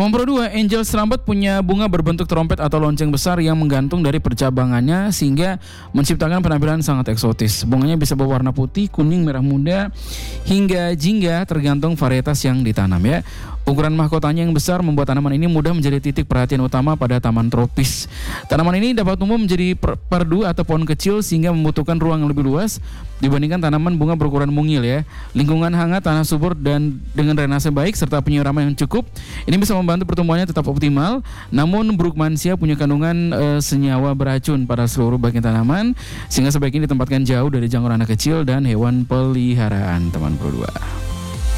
Teman Pro 2, Angel Serambat punya bunga berbentuk trompet atau lonceng besar yang menggantung dari percabangannya sehingga menciptakan penampilan sangat eksotis. Bunganya bisa berwarna putih, kuning, merah muda, hingga jingga tergantung varietas yang ditanam ya. Ukuran mahkotanya yang besar membuat tanaman ini mudah menjadi titik perhatian utama pada taman tropis. Tanaman ini dapat tumbuh menjadi perdu atau pohon kecil sehingga membutuhkan ruang yang lebih luas dibandingkan tanaman bunga berukuran mungil ya. Lingkungan hangat, tanah subur dan dengan drainase baik serta penyiraman yang cukup, ini bisa membantu pertumbuhannya tetap optimal. Namun Brugmansia punya kandungan senyawa beracun pada seluruh bagian tanaman sehingga sebaiknya ditempatkan jauh dari jangkauan anak kecil dan hewan peliharaan, teman Pro 2.